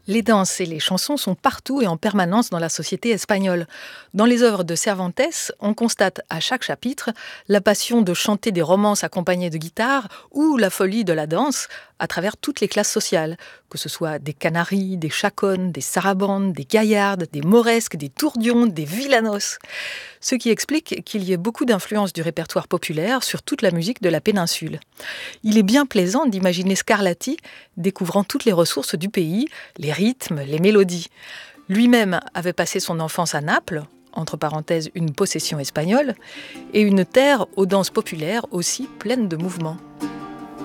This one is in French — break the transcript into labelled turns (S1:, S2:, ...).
S1: Les danses et les chansons sont partout et en permanence dans la société espagnole. Dans les œuvres de Cervantes, on constate à chaque chapitre la passion de chanter des romances accompagnées de guitare ou la folie de la danse à travers toutes les classes sociales, que ce soit des canaris, des chaconnes, des sarabandes, des gaillardes, des mauresques, des tourdions, des villanos. Ce qui explique qu'il y ait beaucoup d'influence du répertoire populaire sur toute la musique de la péninsule. Il est bien plaisant d'imaginer Scarlatti découvrant toutes les ressources du pays, les rythmes, les mélodies. Lui-même avait passé son enfance à Naples, entre parenthèses une possession espagnole, et une terre aux danses populaires aussi pleines de mouvements.